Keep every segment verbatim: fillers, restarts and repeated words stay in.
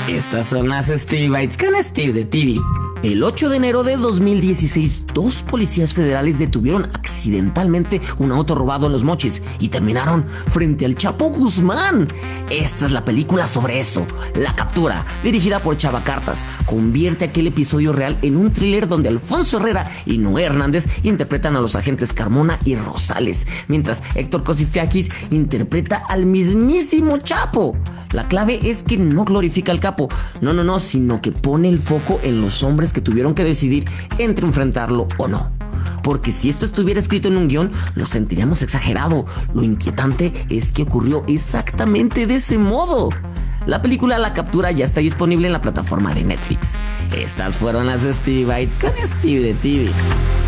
Estas son las Stevie Bites con Steve de T V. El ocho de enero de dos mil dieciséis, dos policías federales detuvieron accidentalmente un auto robado en Los Mochis y terminaron frente al Chapo Guzmán. Esta es la película sobre eso. La captura, dirigida por Chava Cartas, convierte aquel episodio real en un thriller donde Alfonso Herrera y Noé Hernández interpretan a los agentes Carmona y Rosales, mientras Héctor Cosifiakis interpreta al mismísimo Chapo. La clave es que no glorifica al capo, no, no, no, sino que pone el foco en los hombres que tuvieron que decidir entre enfrentarlo o no. Porque si esto estuviera escrito en un guión, lo sentiríamos exagerado. Lo inquietante es que ocurrió exactamente de ese modo. La película La Captura ya está disponible en la plataforma de Netflix. Estas fueron las Stevie Bites con Steve de T V.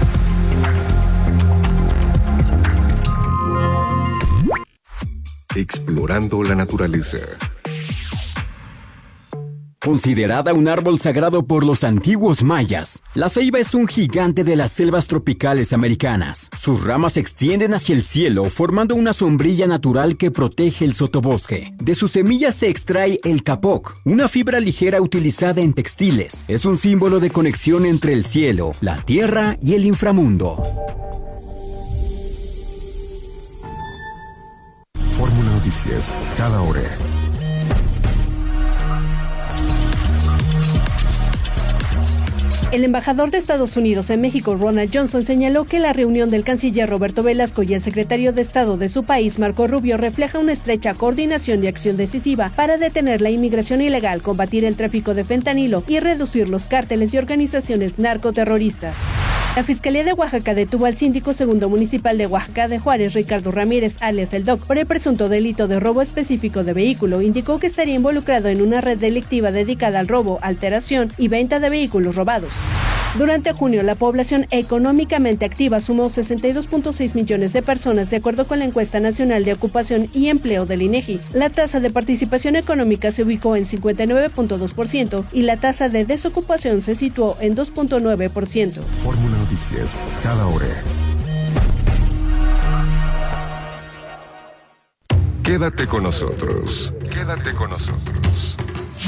Explorando la naturaleza. Considerada un árbol sagrado por los antiguos mayas, la ceiba es un gigante de las selvas tropicales americanas. Sus ramas se extienden hacia el cielo, formando una sombrilla natural que protege el sotobosque. De sus semillas se extrae el capoc, una fibra ligera utilizada en textiles. Es un símbolo de conexión entre el cielo, la tierra y el inframundo. Fórmula Noticias, cada hora. El embajador de Estados Unidos en México, Ronald Johnson, señaló que la reunión del canciller Roberto Velasco y el secretario de Estado de su país, Marco Rubio, refleja una estrecha coordinación y acción decisiva para detener la inmigración ilegal, combatir el tráfico de fentanilo y reducir los cárteles y organizaciones narcoterroristas. La Fiscalía de Oaxaca detuvo al síndico segundo municipal de Oaxaca de Juárez, Ricardo Ramírez, alias El Doc, por el presunto delito de robo específico de vehículo. Indicó que estaría involucrado en una red delictiva dedicada al robo, alteración y venta de vehículos robados. Durante junio, la población económicamente activa sumó sesenta y dos punto seis millones de personas, de acuerdo con la encuesta nacional de ocupación y empleo del INEGI. La tasa de participación económica se ubicó en cincuenta y nueve punto dos por ciento y la tasa de desocupación se situó en dos punto nueve por ciento. Fórmula Noticias, cada hora. Quédate con nosotros. Quédate con nosotros.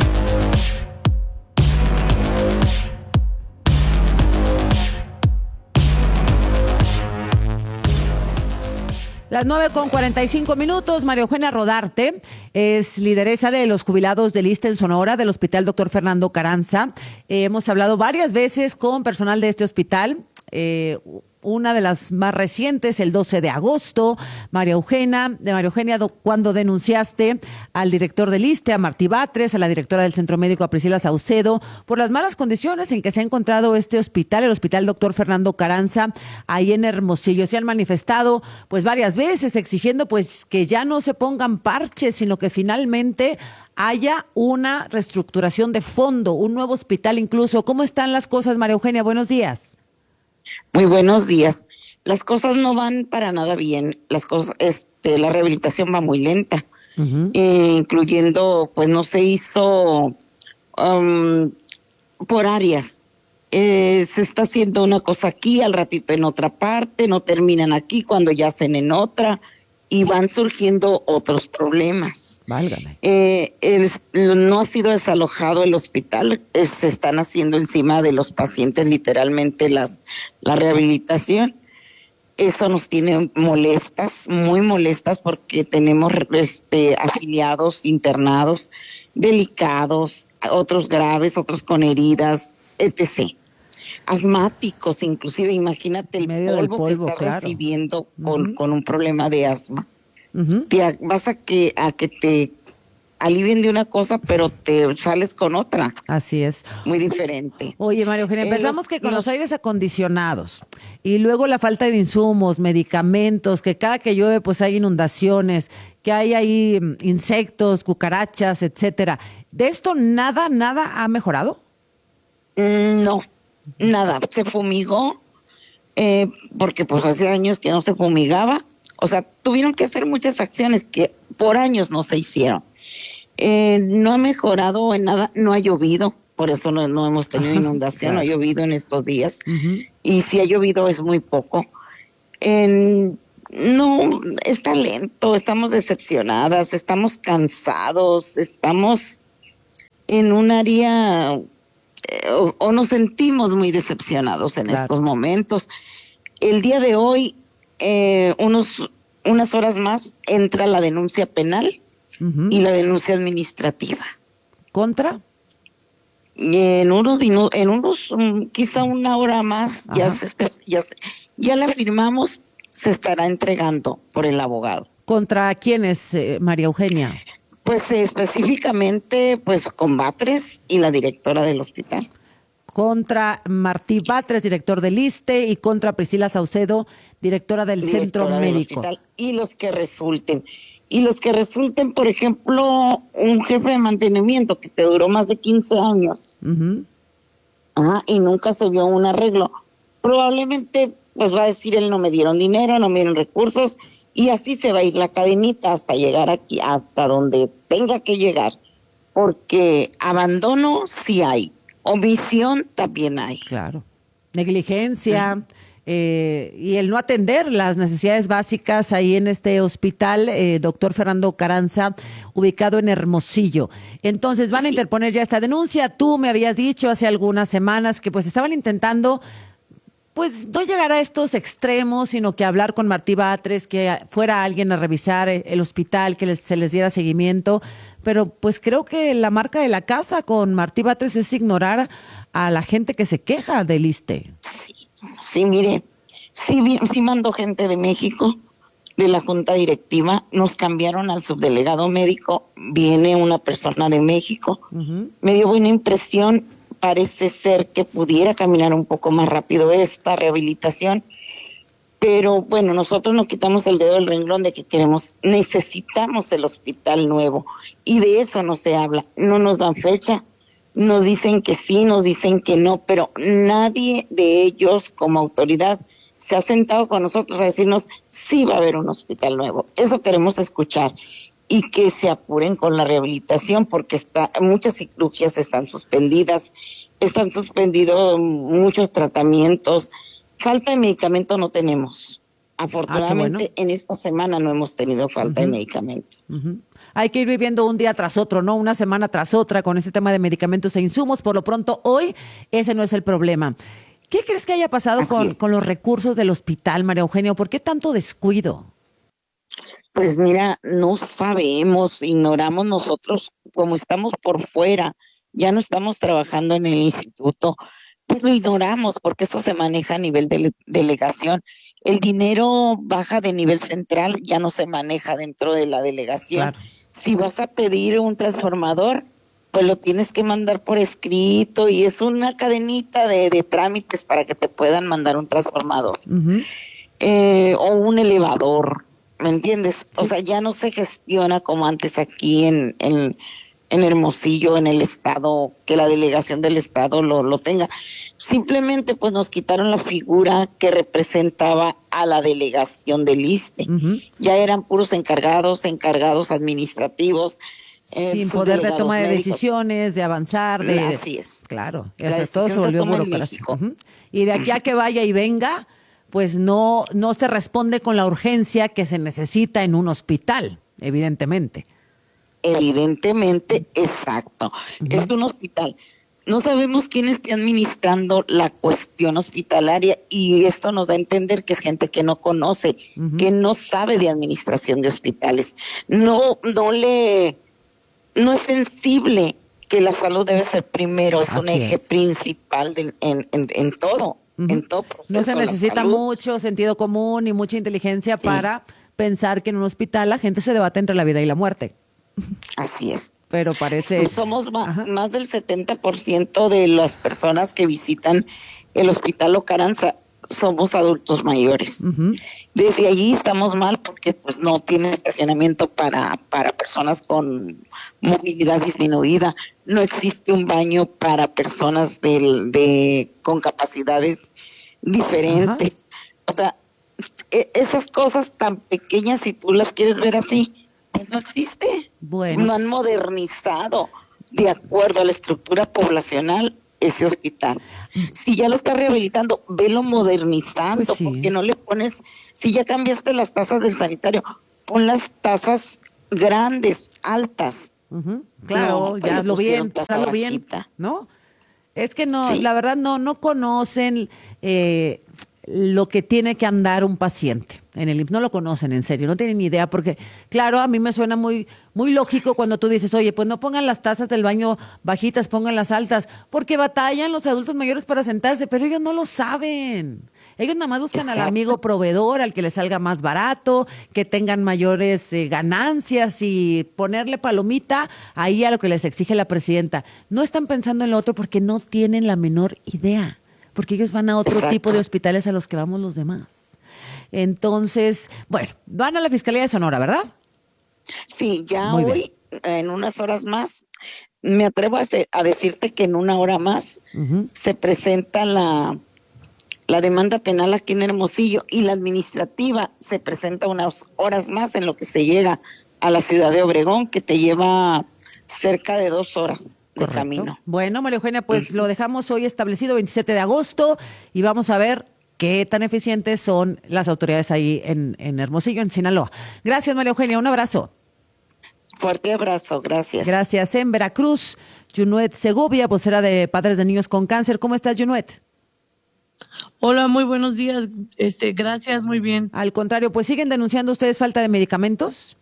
Las nueve con cuarenta y cinco minutos, María Eugenia Rodarte es lideresa de los jubilados del I S S S T E en Sonora, del Hospital Doctor Fernando Carranza. Eh, hemos hablado varias veces con personal de este hospital, eh, una de las más recientes, el doce de agosto, María Eugenia, de María Eugenia, do, cuando denunciaste al director del I S S S T E, a Martí Batres, a la directora del Centro Médico, a Priscila Saucedo, por las malas condiciones en que se ha encontrado este hospital, el Hospital Doctor Fernando Carranza, ahí en Hermosillo. Se han manifestado pues varias veces exigiendo pues que ya no se pongan parches, sino que finalmente haya una reestructuración de fondo, un nuevo hospital incluso. ¿Cómo están las cosas, María Eugenia? Buenos días. Muy buenos días. Las cosas no van para nada bien. Las cosas, este, la rehabilitación va muy lenta, uh-huh. eh, incluyendo, pues no se hizo um, por áreas. Eh, se está haciendo una cosa aquí, al ratito en otra parte, no terminan aquí cuando ya hacen en otra y van surgiendo otros problemas. Válgame. Eh, el, no ha sido desalojado el hospital, eh, se están haciendo encima de los pacientes literalmente las la rehabilitación. Eso nos tiene molestas, muy molestas, porque tenemos este, afiliados internados, delicados, otros graves, otros con heridas, etcétera. Asmáticos, inclusive, imagínate el polvo, polvo que está claro. recibiendo con, uh-huh. con un problema de asma. Uh-huh. Te vas a que a que te alivien de una cosa, pero te sales con otra. Así es. Muy diferente. Oye, María Eugenia, empezamos eh, que con los, los aires acondicionados y luego la falta de insumos, medicamentos, que cada que llueve pues hay inundaciones, que hay ahí insectos, cucarachas, etcétera. ¿De esto nada, nada ha mejorado? Mm, no. Nada, se fumigó, eh, porque pues hace años que no se fumigaba, o sea, tuvieron que hacer muchas acciones que por años no se hicieron. Eh, no ha mejorado en nada, no ha llovido, por eso no, no hemos tenido inundación, claro. No ha llovido en estos días, uh-huh. y si ha llovido es muy poco. En, no, está lento, estamos decepcionadas, estamos cansados, estamos... en un área, eh, o, o nos sentimos muy decepcionados en Claro. estos momentos. El día de hoy, eh, unos unas horas más, entra la denuncia penal Ujú. y la denuncia administrativa. ¿Contra? Y en unos minu- en unos um, quizá una hora más ya Ajá. se esté- ya se- ya la firmamos, se estará entregando por el abogado. ¿Contra quiénes, eh, María Eugenia? Pues eh, específicamente pues con Batres y la directora del hospital. Contra Martí Batres, director del ISSSTE, y contra Priscila Saucedo, directora del Directora Centro del Médico. hospital, y los que resulten. Y los que resulten, por ejemplo, un jefe de mantenimiento que te duró más de quince años, Ujú. ajá, y nunca se vio un arreglo. Probablemente pues va a decir, él no me dieron dinero, no me dieron recursos, y así se va a ir la cadenita hasta llegar aquí, hasta donde tenga que llegar. Porque abandono sí hay, omisión también hay. Claro. Negligencia eh, y el no atender las necesidades básicas ahí en este hospital, eh, doctor Fernando Carranza, ubicado en Hermosillo. Entonces, van a interponer ya esta denuncia. Tú me habías dicho hace algunas semanas que pues estaban intentando pues no llegar a estos extremos, sino que hablar con Martí Batres, que fuera alguien a revisar el hospital, que les, se les diera seguimiento. Pero pues creo que la marca de la casa con Martí Batres es ignorar a la gente que se queja del ISSSTE. Sí, mire, sí, vi- sí mandó gente de México, de la junta directiva, nos cambiaron al subdelegado médico, viene una persona de México, Ujú. me dio buena impresión, parece ser que pudiera caminar un poco más rápido esta rehabilitación, pero bueno, nosotros no quitamos el dedo del renglón de que queremos, necesitamos el hospital nuevo, y de eso no se habla, no nos dan fecha, nos dicen que sí, nos dicen que no, pero nadie de ellos como autoridad se ha sentado con nosotros a decirnos sí va a haber un hospital nuevo. Eso queremos escuchar, y que se apuren con la rehabilitación porque está, muchas cirugías están suspendidas, están suspendidos muchos tratamientos, falta de medicamento no tenemos. Afortunadamente bueno. en esta semana no hemos tenido falta de medicamento. Ujú. Hay que ir viviendo un día tras otro, ¿no? Una semana tras otra con este tema de medicamentos e insumos. Por lo pronto, hoy ese no es el problema. ¿Qué crees que haya pasado Así con, es. con los recursos del hospital, María Eugenia? ¿Por qué tanto descuido? Pues mira, no sabemos, ignoramos nosotros, como estamos por fuera, ya no estamos trabajando en el instituto, pues lo ignoramos porque eso se maneja a nivel de delegación. El dinero baja de nivel central, ya no se maneja dentro de la delegación. Claro. Si vas a pedir un transformador, pues lo tienes que mandar por escrito y es una cadenita de, de trámites para que te puedan mandar un transformador. Ujú. Eh, o un elevador, ¿me entiendes? O sea, ya no se gestiona como antes aquí en, en, en Hermosillo, en el estado, que la delegación del estado lo, lo tenga. Simplemente pues nos quitaron la figura que representaba a la delegación del ISSSTE. Ujú. Ya eran puros encargados, encargados administrativos. eh, Sin poder de subdelegados toma de médicos. decisiones, de avanzar, de... Así es. Claro, y La hasta todo se decisión se volvió toma en burocracia. México. Ujú. Y de aquí a que vaya y venga, pues no, no se responde con la urgencia que se necesita en un hospital, evidentemente. Evidentemente, exacto. Es un hospital. No sabemos quién esté administrando la cuestión hospitalaria y esto nos da a entender que es gente que no conoce, Ujú. que no sabe de administración de hospitales. No, no le, no es sensible que la salud debe ser primero, es un Así eje es. principal de- en, en, en todo, Ujú. en todo proceso. No se la necesita salud. mucho sentido común y mucha inteligencia Sí. para pensar que en un hospital la gente se debate entre la vida y la muerte. Así es. Pero parece... Pues somos ma- Ajá. más del setenta por ciento de las personas que visitan el Hospital Ocaranza somos adultos mayores. Ujú. Desde allí estamos mal porque pues no tiene estacionamiento para, para personas con movilidad disminuida. No existe un baño para personas del, de, con capacidades diferentes. O sea, e- esas cosas tan pequeñas, si tú las quieres ver así, pues no existe. Bueno. No han modernizado de acuerdo a la estructura poblacional ese hospital. Si ya lo estás rehabilitando, velo modernizando, Pues sí. porque no le pones, si ya cambiaste las tazas del sanitario, pon las tazas grandes, altas, Uh-huh. Claro, No, ya le hazlo bien, pusieron tasa hazlo bien, bajita. ¿no? Es que no, Sí. la verdad no, no conocen eh, lo que tiene que andar un paciente en el I M S S. No lo conocen, en serio, no tienen ni idea, porque, claro, a mí me suena muy, muy lógico cuando tú dices, oye, pues no pongan las tazas del baño bajitas, pongan las altas, porque batallan los adultos mayores para sentarse, pero ellos no lo saben. Ellos nada más buscan Exacto. al amigo proveedor, al que les salga más barato, que tengan mayores eh, ganancias y ponerle palomita ahí a lo que les exige la presidenta. No están pensando en lo otro porque no tienen la menor idea, porque ellos van a otro Exacto. tipo de hospitales a los que vamos los demás. Entonces, bueno, van a la Fiscalía de Sonora, ¿verdad? Sí, ya Muy bien. hoy, en unas horas más, me atrevo a, se- a decirte que en una hora más Ujú. se presenta la, la demanda penal aquí en Hermosillo y la administrativa se presenta unas horas más en lo que se llega a la ciudad de Obregón, que te lleva cerca de dos horas de Correcto. camino. Bueno, María Eugenia, pues lo dejamos hoy establecido veintisiete de agosto y vamos a ver qué tan eficientes son las autoridades ahí en, en Hermosillo, en Sinaloa. Gracias, María Eugenia, un abrazo. Fuerte abrazo, gracias. Gracias. En Veracruz, Junuet Segovia, vocera de Padres de Niños con Cáncer. ¿Cómo estás, Junuet? Hola, muy buenos días. Este, gracias, muy bien. Al contrario, pues siguen denunciando ustedes falta de medicamentos.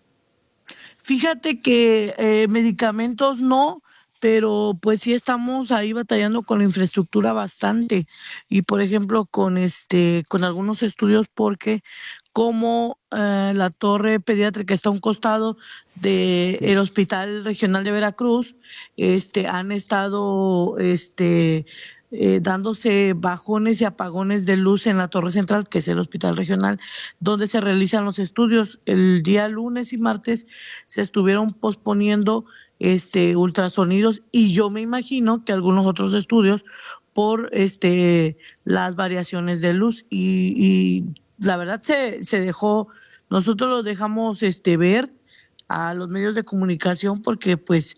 Fíjate que eh, medicamentos no, pero pues sí estamos ahí batallando con la infraestructura bastante y por ejemplo con este con algunos estudios porque como eh, la torre pediátrica está a un costado de Sí. el Hospital Regional de Veracruz, este han estado este eh, dándose bajones y apagones de luz en la torre central, que es el hospital regional, donde se realizan los estudios. El día lunes y martes se estuvieron posponiendo este ultrasonidos y yo me imagino que algunos otros estudios por este las variaciones de luz y, y la verdad se, se dejó, nosotros lo dejamos este ver a los medios de comunicación porque pues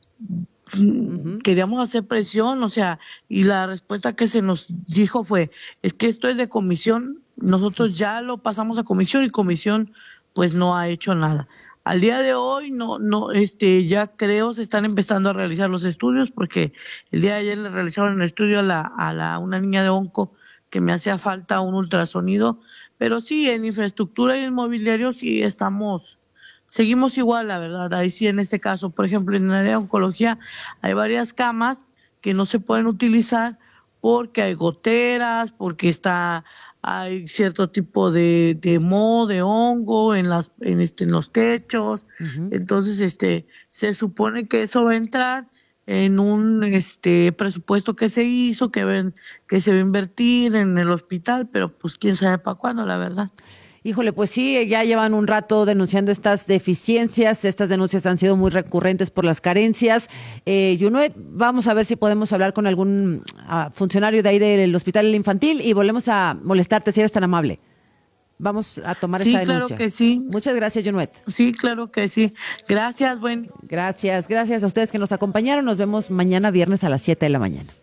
Ujú. queríamos hacer presión, o sea, y la respuesta que se nos dijo fue, es que esto es de comisión, nosotros ya lo pasamos a comisión y comisión pues no ha hecho nada. Al día de hoy no, no, este, ya creo se están empezando a realizar los estudios porque el día de ayer le realizaron el estudio a la, a la, una niña de onco que me hacía falta un ultrasonido, pero sí, en infraestructura y en mobiliario sí estamos, seguimos igual, la verdad. Ahí sí, en este caso, por ejemplo, en el área de oncología hay varias camas que no se pueden utilizar porque hay goteras, porque está hay cierto tipo de, de moho, de hongo en las en este en los techos. Ujú. Entonces, este se supone que eso va a entrar en un este presupuesto que se hizo, que ven que se va a invertir en el hospital, pero pues quién sabe para cuándo, la verdad. Híjole, pues sí, ya llevan un rato denunciando estas deficiencias. Estas denuncias han sido muy recurrentes por las carencias. Eh, Junuet, vamos a ver si podemos hablar con algún uh, funcionario de ahí del Hospital Infantil y volvemos a molestarte si eres tan amable. Vamos a tomar Sí, esta claro denuncia. que sí. Muchas gracias, Junuet. Sí, claro que sí. Gracias, buen Gracias, gracias a ustedes que nos acompañaron. Nos vemos mañana viernes a las siete de la mañana.